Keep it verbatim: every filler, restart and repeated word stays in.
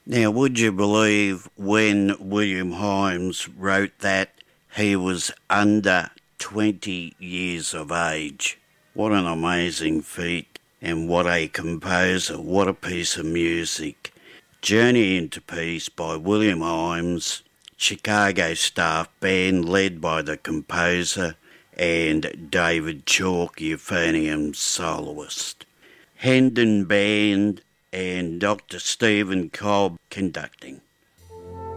Now, would you believe when William Himes wrote that he was under twenty years of age? What an amazing feat, and what a composer, what a piece of music. Journey into Peace by William Himes, Chicago staff band led by the composer and David Chalk, euphonium soloist. Hendon Band and Doctor Stephen Cobb conducting.